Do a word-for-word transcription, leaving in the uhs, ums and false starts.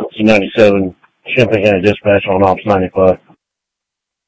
nineteen ninety-seven Champaign County Dispatch on Ops ninety-five.